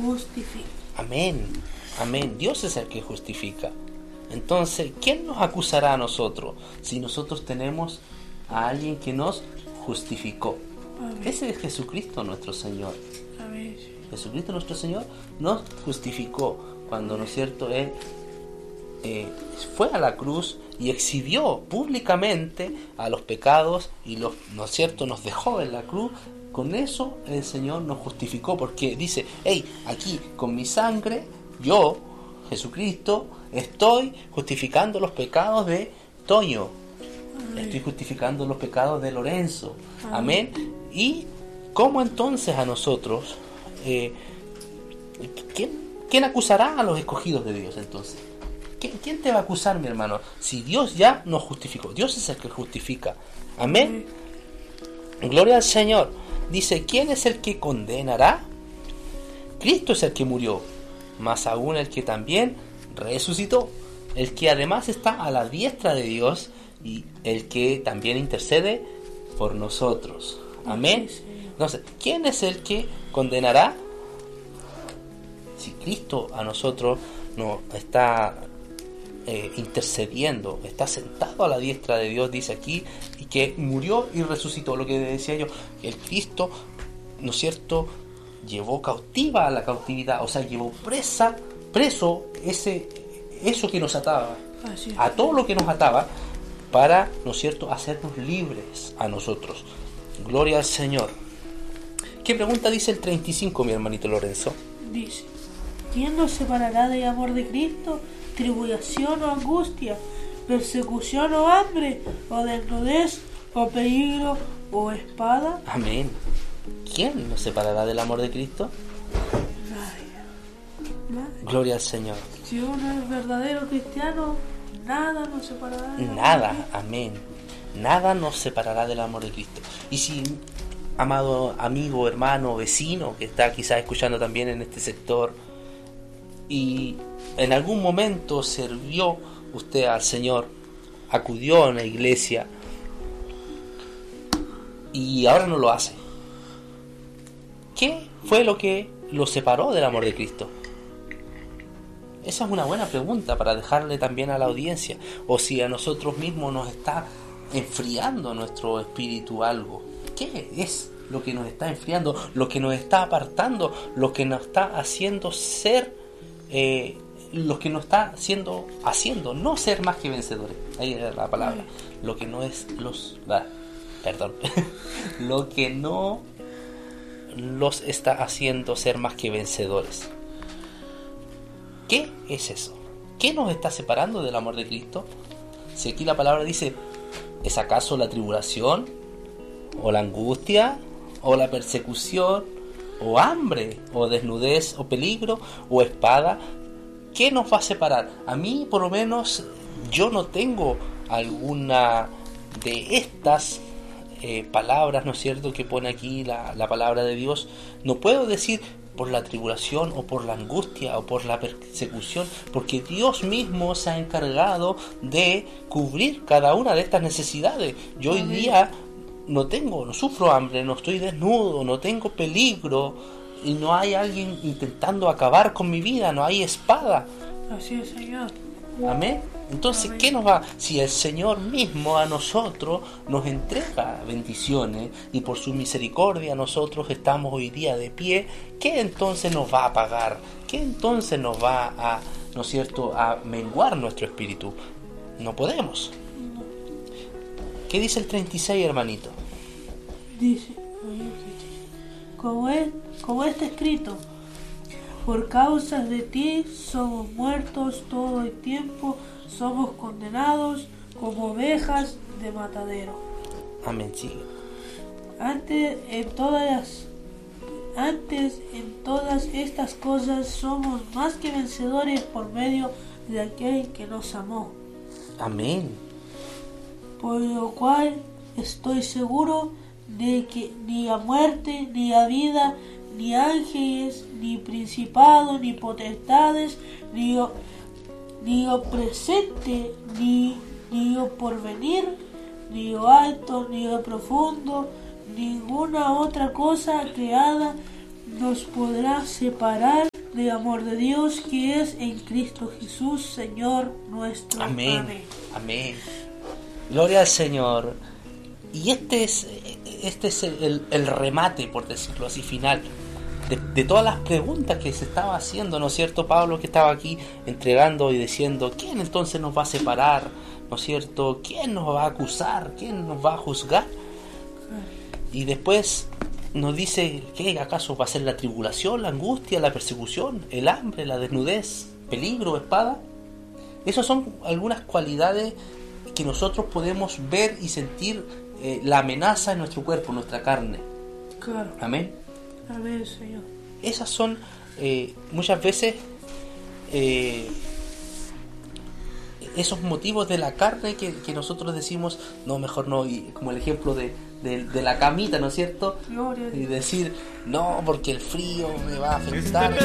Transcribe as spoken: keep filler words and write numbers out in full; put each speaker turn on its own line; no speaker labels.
justifica.
Amén, amén. Dios es el que justifica. Entonces, ¿quién nos acusará a nosotros si nosotros tenemos a alguien que nos justificó? Amén. Ese es Jesucristo nuestro Señor.
Amén.
Jesucristo nuestro Señor nos justificó cuando, ¿no es cierto?, Él eh, fue a la cruz y exhibió públicamente a los pecados y los, ¿no es cierto?, nos dejó en la cruz. Con eso el Señor nos justificó, porque dice, hey, aquí con mi sangre, yo, Jesucristo, estoy justificando los pecados de Toño. Amén. Estoy justificando los pecados de Lorenzo. Amén. Amén. ¿Y cómo entonces a nosotros, eh, ¿quién, quién acusará a los escogidos de Dios entonces? ¿Quién, ¿Quién te va a acusar, mi hermano? Si Dios ya nos justificó. Dios es el que justifica. Amén. Amén. Gloria al Señor. Dice, ¿quién es el que condenará? Cristo es el que murió, más aún el que también resucitó, el que además está a la diestra de Dios y el que también intercede por nosotros. Amén. Entonces, ¿quién es el que condenará? Si Cristo a nosotros nos está eh, intercediendo, está sentado a la diestra de Dios, dice aquí, y que murió y resucitó. Lo que decía yo, el Cristo, ¿no es cierto?, llevó cautiva a la cautividad, o sea, llevó presa, preso ese, eso que nos ataba, a todo lo que nos ataba, para, ¿no es cierto?, hacernos libres a nosotros. Gloria al Señor. ¿Qué pregunta dice el treinta y cinco, mi hermanito Lorenzo?
Dice, ¿quién nos separará del amor de Cristo? ¿Tribulación o angustia? ¿Persecución o hambre? ¿O desnudez? ¿O peligro? ¿O espada?
Amén. ¿Quién nos separará del amor de Cristo?
Nadie. Nadie.
Gloria al Señor.
Si uno es verdadero cristiano, nada nos separará del amor
Nada,
de Cristo.
amén. Nada nos separará del amor de Cristo. Y si, amado amigo, hermano, vecino, que está quizás escuchando también en este sector, y en algún momento sirvió usted al Señor, acudió a una iglesia, y ahora no lo hace, ¿qué fue lo que lo separó del amor de Cristo? Esa es una buena pregunta para dejarle también a la audiencia. O si a nosotros mismos nos está enfriando nuestro espíritu algo. ¿Qué es lo que nos está enfriando? Lo que nos está apartando, lo que nos está haciendo ser, eh, lo que nos está haciendo, haciendo, no ser más que vencedores. Ahí es la palabra. Lo que no es los... Ah, perdón. Lo que no los está haciendo ser más que vencedores. ¿Qué es eso? ¿Qué nos está separando del amor de Cristo? Si aquí la palabra dice, ¿es acaso la tribulación? ¿O la angustia? ¿O la persecución? ¿O hambre? ¿O desnudez? ¿O peligro? ¿O espada? ¿Qué nos va a separar? A mí, por lo menos, yo no tengo alguna de estas eh, palabras, ¿no es cierto?, que pone aquí la, la palabra de Dios. No puedo decir por la tribulación o por la angustia o por la persecución, porque Dios mismo se ha encargado de cubrir cada una de estas necesidades. Yo hoy día no tengo, no sufro hambre, no estoy desnudo, no tengo peligro y no hay alguien intentando acabar con mi vida, no hay espada.
Así es, Señor.
Amén. Entonces,
Amén.
¿qué nos va? Si el Señor mismo a nosotros nos entrega bendiciones y por su misericordia nosotros estamos hoy día de pie, ¿qué entonces nos va a pagar? ¿Qué entonces nos va a, ¿no es cierto?, a menguar nuestro espíritu? No podemos. ¿Qué dice el treinta y seis, hermanito?
Dice, como, es, como está escrito, por causas de ti somos muertos todo el tiempo, somos condenados como ovejas de matadero.
Amén, sigue.
Antes en todas, antes en todas estas cosas somos más que vencedores por medio de aquel que nos amó.
Amén.
Por lo cual estoy seguro de que ni a muerte, ni a vida, ni ángeles, ni principados, ni potestades, ni lo, ni lo presente, ni, ni lo porvenir, ni lo alto, ni lo profundo, ninguna otra cosa creada nos podrá separar de amor de Dios que es en Cristo Jesús, Señor nuestro.
Amén.
Amén.
Amén. Gloria al Señor. Y este es, este es el, el remate, por decirlo así, final de, de todas las preguntas que se estaba haciendo, ¿no es cierto? Pablo, que estaba aquí entregando y diciendo, ¿quién entonces nos va a separar? ¿No es cierto? ¿Quién nos va a acusar? ¿Quién nos va a juzgar? Y después nos dice, ¿qué acaso va a ser la tribulación, la angustia, la persecución, el hambre, la desnudez, peligro, espada? Esas son algunas cualidades que nosotros podemos ver y sentir eh, la amenaza en nuestro cuerpo, en nuestra carne.
Claro.
Amén.
Amén, Señor.
Esas son eh, muchas veces eh, esos motivos de la carne que, que nosotros decimos, no, mejor no, y como el ejemplo de, de, de la camita, ¿no es cierto?
Gloria a Dios.
Y decir, no, porque el frío me va a afectar.